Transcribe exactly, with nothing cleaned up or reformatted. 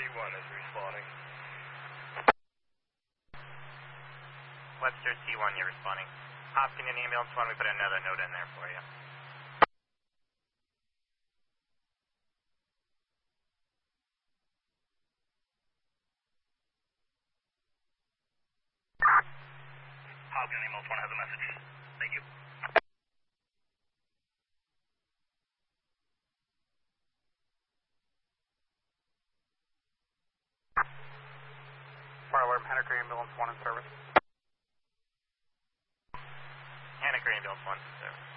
one is responding. Webster T one, you're responding. Hopkins in ambulance one, we put another note in there for you. Hopkins ambulance one has a message. Thank you. Fire alarm, Henniker ambulance one in service. Henniker ambulance one in service.